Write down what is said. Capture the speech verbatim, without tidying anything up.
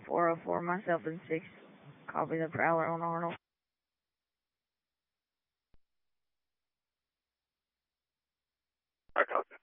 four oh four, myself and six. Copy the Prowler on Arnold. I copy.